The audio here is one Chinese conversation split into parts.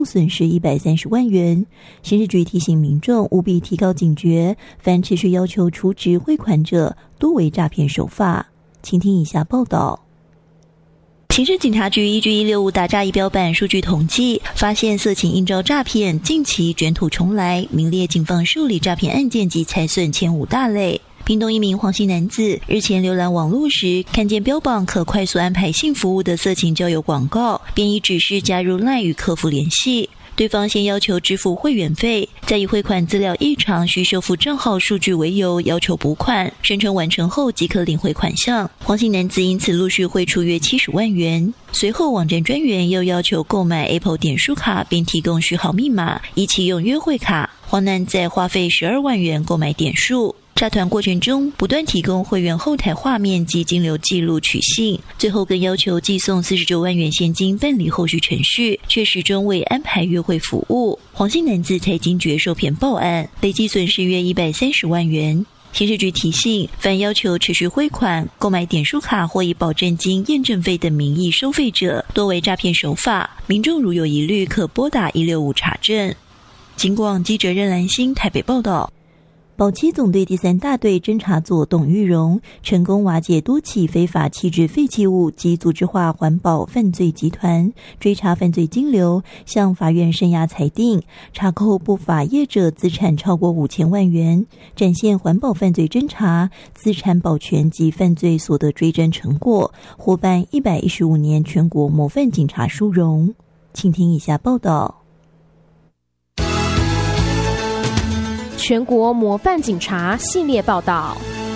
损失130万元。刑事局提醒民众务必提高警觉，凡持续要求储值汇款者，多为诈骗手法。请听以下报道。刑事警察局依据165打诈仪表板数据统计，发现色情应召诈骗近期卷土重来，名列警方受理诈骗案件及财损前5大类。屏东一名黄姓男子日前浏览网络时，看见标榜可快速安排性服务的色情交友广告，便以指示加入 LINE 与客服联系。对方先要求支付会员费，再以汇款资料异常需修复账号数据为由要求补款，声称完成后即可领回款项。黄姓男子因此陆续汇出约70万元。随后网站专员又要求购买 Apple 点数卡，并提供序号密码，以启用约会卡。黄男再花费12万元购买点数。诈团过程中不断提供会员后台画面及金流记录取信，最后更要求寄送49万元现金办理后续程序，却始终未安排约会服务。黄姓男子才惊觉受骗报案，累计损失约130万元。刑事局提醒，凡要求持续汇款、购买点数卡或以保证金、验证费等名义收费者，多为诈骗手法。民众如有疑虑，可拨打165查证。警广记者任兰心台北报道。保七总队第3大队侦查组董玉荣成功瓦解多起非法弃置废弃物及组织化环保犯罪集团，追查犯罪金流，向法院声押裁定，查扣不法业者资产超过5000万元，展现环保犯罪侦查、资产保全及犯罪所得追侦成果，获颁115年全国模范警察殊荣。请听以下报道。 全国模范警察系列报道。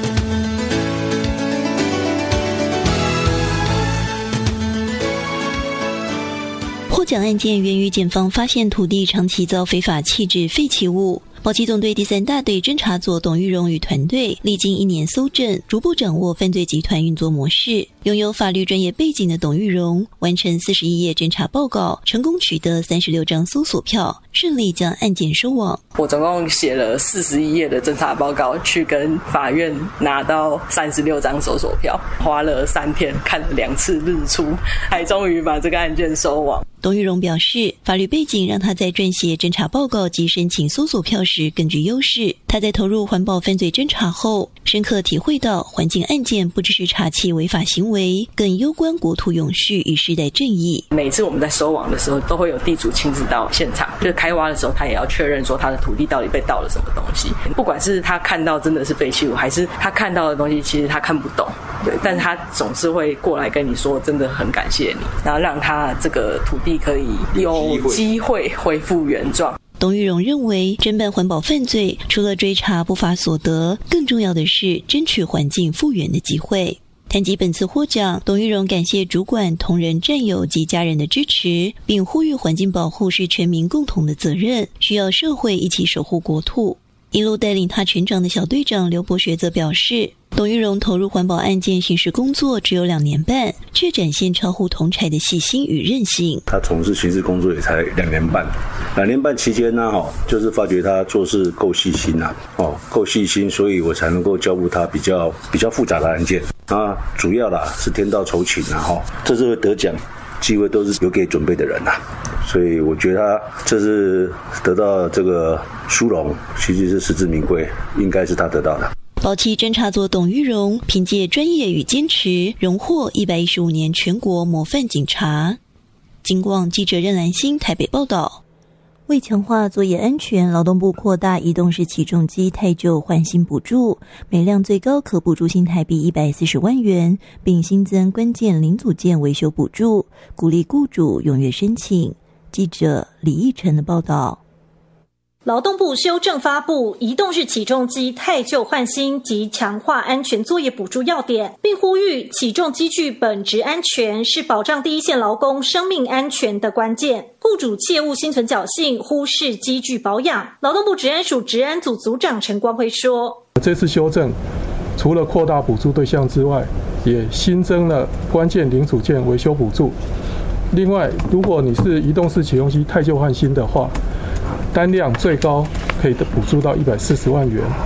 获奖案件源于检方发现土地长期遭非法弃置废弃物。保七总队第3大队侦查组董玉荣与团队历经1年搜证，逐步掌握犯罪集团运作模式。拥有法律专业背景的董玉荣完成41页侦查报告，成功取得36张搜索票，顺利将案件收网。 我总共写了41页的侦查报告，去跟法院拿到36张搜索票，花了3天，看了2次日出，才终于把这个案件收网。 董玉荣表示，法律背景让他在撰写侦查报告及申请搜索票时更具优势。他在投入环保犯罪侦查后，深刻体会到环境案件不只是查缉违法行为，更攸关国土永续与世代正义。 每次我们在收网的时候，都会有地主亲自到现场，就是开挖的时候，他也要确认说他的土地到底被盗了什么东西。不管是他看到真的是废弃物，还是他看到的东西其实他看不懂，对，但是他总是会过来跟你说，真的很感谢你，然后让他这个土地可以有机会恢复原状。 董玉荣认为，侦办环保犯罪除了追查不法所得，更重要的是争取环境复原的机会。谈及本次获奖，董玉荣感谢主管、同仁、战友及家人的支持，并呼吁环境保护是全民共同的责任，需要社会一起守护国土。一路带领他成长的小队长刘博学则表示，董玉荣投入环保案件刑事工作只有2年半，却展现超乎同侪的细心与韧性。 他从事刑事工作也才2年半，2年半期间呢，就是发觉他做事够细心够细心，所以我才能够交付他比较复杂的案件。主要是天道酬勤这次会得奖机会都是有给准备的人所以我觉得他这次得到这个殊荣，其实是实至名归，应该是他得到的。 保七侦查组董玉荣凭借专业与坚持，荣获115年全国模范警察。警广记者任兰心台北报道。为强化作业安全，劳动部扩大移动式起重机汰旧换新补助，每辆最高可补助新台币140万元，并新增关键零组件维修补助，鼓励雇主踊跃申请。记者李义成的报道。 劳动部修正发布移动式起重机汰旧换新及强化安全作业补助要点，并呼吁起重机具本质安全是保障第一线劳工生命安全的关键，雇主切勿心存侥幸忽视机具保养。劳动部职安署职安组组长陈光辉说， 这次修正除了扩大补助对象之外，也新增了关键零组件维修补助。另外，如果你是移动式起重机汰旧换新的话，单辆最高可以补助到140万元。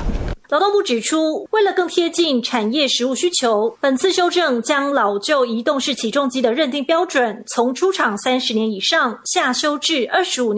劳动部指出，为了更贴近产业实务需求，本次修正将老旧移动式起重机的认定标准从出厂30年以上下修至25年。